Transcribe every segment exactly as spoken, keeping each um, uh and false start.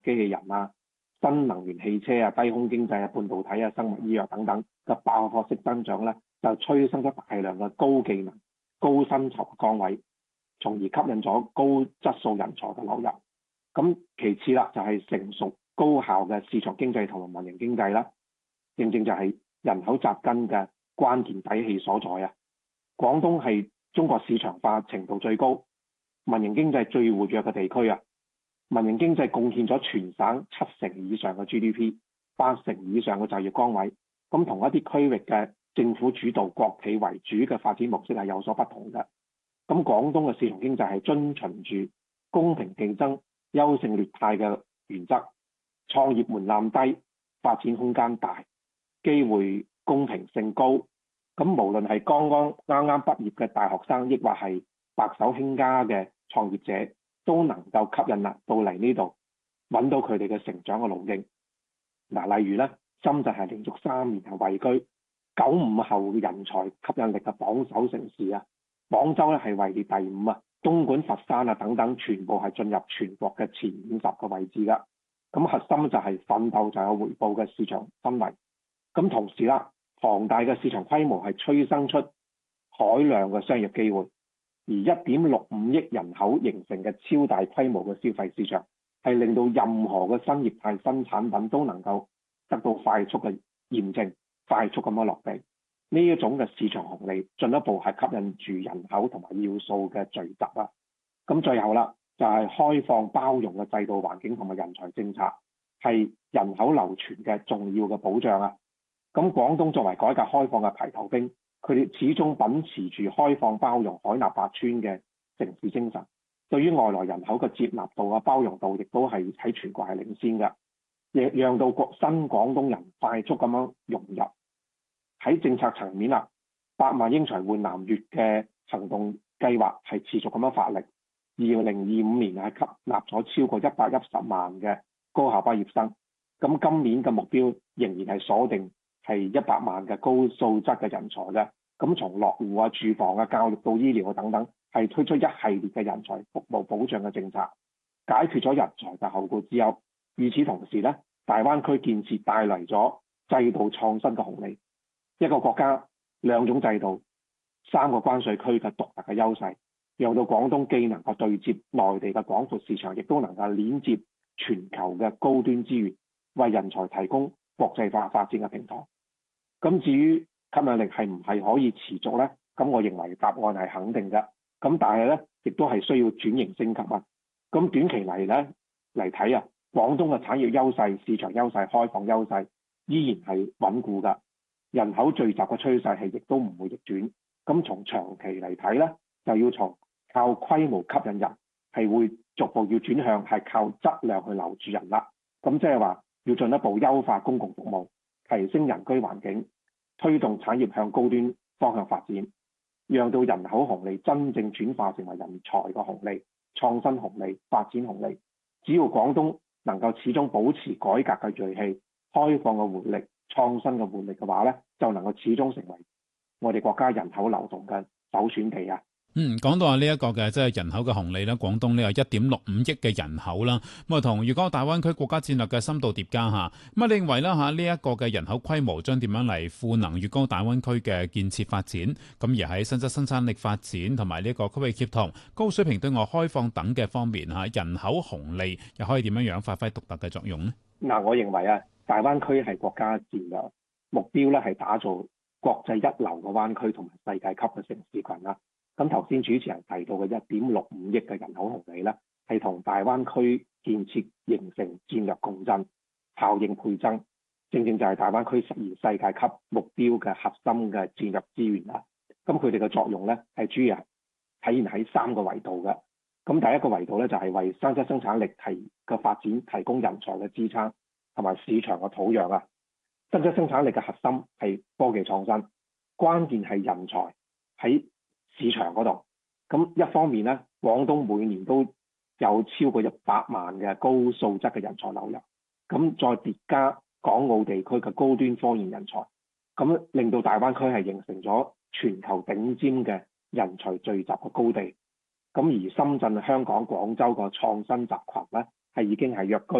機器人啊、新能源汽車啊、低空經濟啊、半導體啊、生物醫藥等等嘅爆發式增長咧，就催生咗大量嘅高技能、高薪酬嘅崗位，從而吸引咗高質素人才嘅流入。咁其次啦，就係成熟高效嘅市場經濟同埋民營經濟啦，正正就係人口扎根嘅關鍵底氣所在啊！廣東係中國市場化程度最高、民營經濟最活躍嘅地區啊！民營經濟貢獻咗全省七成以上嘅 G D P， 八成以上嘅就業崗位。咁同一啲區域嘅政府主導、國企為主嘅發展模式係有所不同嘅。咁廣東嘅市場經濟係遵循住公平競爭、優勝劣汰嘅原則，創業門檻低，發展空間大，機會公平性高。咁無論係剛剛啱啱畢業嘅大學生，亦或係白手興家嘅創業者，都能夠吸引啦到嚟呢度，揾到佢哋嘅成長嘅路徑。嗱，例如咧，深圳係連續三年係位居九五後人才吸引力嘅榜首城市啊，廣州咧係位列第五啊，東莞、佛山啊等等，全部係進入全國嘅前五十個位置噶。咁核心就係奮鬥就有回報嘅市場氛圍。咁同時啦，龐大嘅市場規模係催生出海量嘅商業機會，而一點六五億人口形成嘅超大規模嘅消費市場，係令到任何嘅新業態、新產品都能夠得到快速嘅驗證，快速咁樣落地。呢一種嘅市場紅利，進一步係吸引住人口同埋要素嘅聚集啦。咁最後啦，就係開放包容嘅制度環境同埋人才政策，係人口流傳嘅重要嘅保障啊。咁廣東作為改革開放嘅排頭兵，佢哋始終秉持住開放包容、海納百川嘅城市精神，對於外來人口嘅接納度啊、包容度，亦都係喺全國係領先嘅，亦讓到國新廣東人快速咁樣融入。喺政策層面啦，百萬英才換南粵嘅行動計劃係持續咁樣發力，二零二五年係吸納咗超過一百一十萬嘅高校畢業生。咁今年嘅目標仍然係鎖定係一百萬嘅高素質嘅人才嘅。咁從落戶啊、住房啊、教育到醫療啊等等，係推出一系列嘅人才服務保障嘅政策，解決咗人才嘅後顧之憂。與此同時咧，大灣區建設帶嚟咗制度創新嘅紅利。一個國家兩種制度、三個關稅區嘅獨特嘅優勢，讓到廣東既能夠對接內地嘅廣闊市場，亦都能夠連接全球嘅高端資源，為人才提供國際化發展嘅平台。咁至於吸引力係唔係可以持續呢？咁我認為答案係肯定嘅。咁但係咧，亦都係需要轉型升級啊。咁短期嚟咧嚟睇啊，廣東嘅產業優勢、市場優勢、開放優勢依然係穩固㗎。人口聚集嘅趨勢係亦都唔會逆轉。咁從長期嚟睇咧，就要從靠規模吸引人，係會逐步要轉向係靠質量去留住人啦。咁即係話要進一步優化公共服務，提升人居環境，推動產業向高端方向發展，讓到人口紅利真正轉化成為人才嘅紅利、創新紅利、發展紅利。只要廣東能夠始終保持改革嘅銳氣、開放嘅活力、創新嘅活力嘅話咧，就能夠始終成為我哋國家人口流動嘅首選地啊！ 嗯，講到啊呢一個嘅即係人口嘅紅利啦，廣東呢有一點六五億嘅人口啦，咁啊同粵港澳大灣區國家戰略嘅深度疊加嚇，咁啊你認為啦嚇呢一個嘅人口規模將點樣嚟賦能粵港澳大灣區嘅建設發展？咁而喺新質生產力發展同埋呢個區域協同、高水平對外開放等嘅方面嚇，人口紅利又可以點樣樣發揮獨特嘅作用呢？ 嗱，我認為啊，大灣區係國家戰略目標咧，係打造國際一流嘅灣區同埋世界級嘅城市群啦。咁頭先主持人提到嘅一點六五億嘅人口紅利咧，係同大灣區建設形成戰略共振、效應倍增，正正就係大灣區實現世界級目標嘅核心嘅戰略資源啦。咁佢哋嘅作用咧係主要體現喺三個維度嘅。咁第一個維度咧就係為新質生產力提嘅發展提供人才嘅支撐同埋市場嘅土壤啊。新質生產力嘅核心係科技創新，關鍵係人才喺市場嗰度。咁一方面咧，廣東每年都有超過一百萬嘅高素質嘅人才流入，咁再疊加港澳地區嘅高端科研人才，咁令到大灣區係形成咗全球頂尖嘅人才聚集嘅高地。咁而深圳、香港、廣州個創新集群咧，係已經係躍居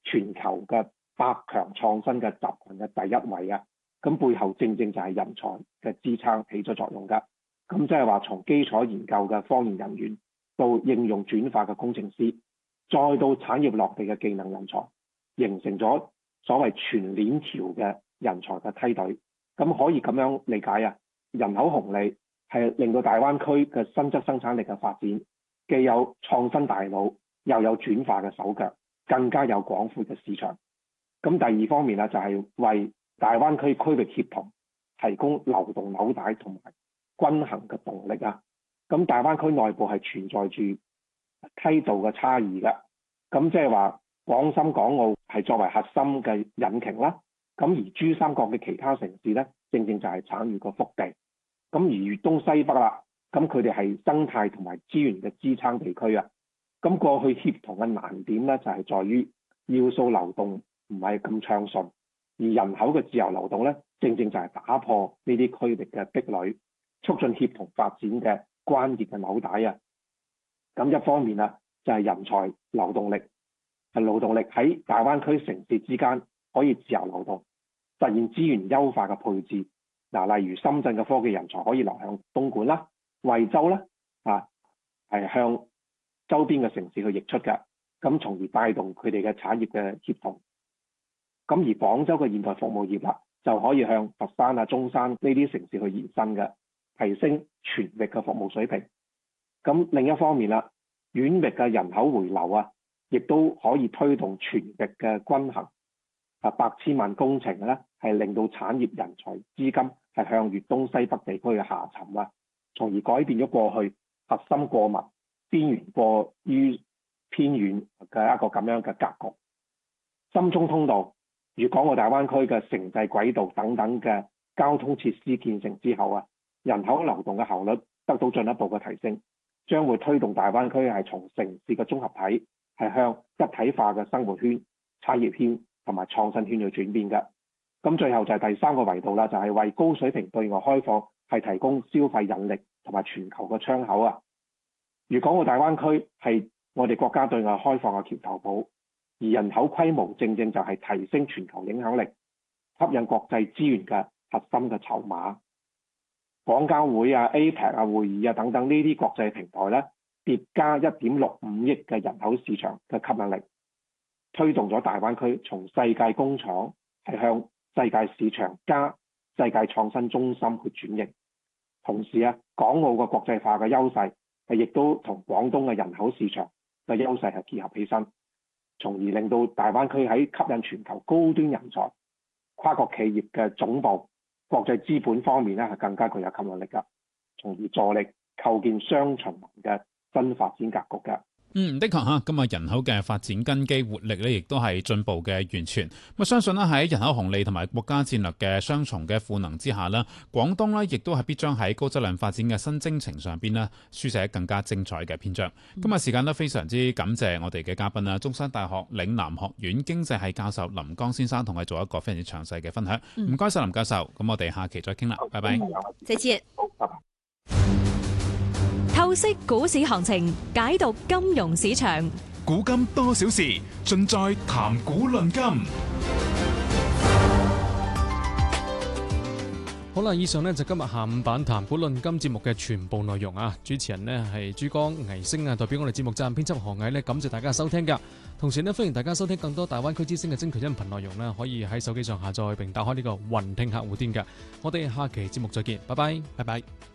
全球嘅百強創新嘅集群嘅第一位啊！咁背後正正就係人才嘅支撐起咗作用㗎。咁即係話從基礎研究嘅科研人員，到應用轉化嘅工程師，再到產業落地嘅技能人才，形成咗所謂全鏈條嘅人才嘅梯隊。咁可以咁樣理解啊，人口紅利係令到大灣區嘅新質生產力嘅發展，既有創新大腦，又有轉化嘅手腳，更加有廣闊嘅市場。咁第二方面啊，就係為大灣區區域協同提供流動紐帶同埋均衡嘅動力啊。咁大灣區內部係存在住梯度嘅差異嘅。咁即係話廣深港澳係作為核心嘅引擎啦。咁而珠三角嘅其他城市咧，正正就係產業個腹地。咁而粵東西北啦，咁佢哋係生態同埋資源嘅支撐地區啊。咁過去協同嘅難點咧，就係在於要素流動唔係咁暢順，而人口嘅自由流動咧，正正就係打破呢啲區域嘅壁壘，促進協同發展嘅關鍵嘅紐帶啊。咁一方面啊，就係人才流動力，係勞動力喺大灣區城市之間可以自由流動，實現資源優化嘅配置。嗱，例如深圳嘅科技人才可以流向東莞啦、惠州啦，啊，係向周邊嘅城市去溢出嘅，咁從而帶動佢哋嘅產業嘅協同。咁而廣州嘅現代服務業啦，就可以向佛山啊、中山呢啲城市去延伸嘅，提升全域嘅服務水平。咁另一方面啦，遠域嘅人口回流啊，亦都可以推動全域嘅均衡。啊，百千萬工程咧，係令到產業人才資金係向粵東西北地區嘅下沉啊，從而改變咗過去核心過密、邊緣過於偏遠嘅一個咁樣嘅格局。深中通道、粵港澳大灣區嘅城際軌道等等嘅交通設施建成之後啊，人口流動嘅效率得到進一步嘅提升，將會推動大灣區係從城市嘅綜合體係向一體化嘅生活圈、產業圈同埋創新圈去轉變嘅。咁最後就係第三個維度啦，就係為高水平對外開放係提供消費引力同埋全球嘅窗口啊。粵港澳大灣區係我哋國家對外開放嘅橋頭堡，而人口規模正正就係提升全球影響力、吸引國際資源嘅核心嘅籌碼。廣交會啊、A P E C 啊、會議啊等等呢啲國際平台咧，疊加一點六五億嘅人口市場嘅吸引力，推動咗大灣區從世界工廠係向世界市場加世界創新中心去轉型。同時啊，港澳嘅國際化嘅優勢係亦都同廣東嘅人口市場嘅優勢係結合起身，從而令到大灣區喺吸引全球高端人才、跨國企業嘅總部、國際資本方面咧係更加具有吸引力㗎，從而助力構建雙循環嘅新發展格局㗎。 嗯，的確嚇，今日人口嘅發展根基活力咧，亦都係進步嘅源泉。咁相信咧喺人口紅利同埋國家戰略嘅雙重嘅賦能之下咧，廣東咧亦都係必將喺高質量發展嘅新征程上邊咧，書寫更加精彩嘅篇章。嗯、今日時間都非常之感謝我哋嘅嘉賓啦，中山大學嶺南學院經濟系教授林江先生同我哋做一個非常之詳細嘅分享。唔該晒林教授，咁我哋下期再傾啦，拜拜。 再見。透析股市行情，解讀金融市場。 古今多少事，盡在談股論金。 好啦，以上呢就今日下午版談股論金節目嘅全部內容啊！主持人呢係珠江倪星啊，代表我哋節目責任編輯何毅呢，感謝大家收聽噶。同時呢，歡迎大家收聽更多大灣區之聲嘅精確音頻內容呢，可以喺手機上下載並打開呢個雲聽客戶端噶。我哋下期節目再見，拜拜，拜拜。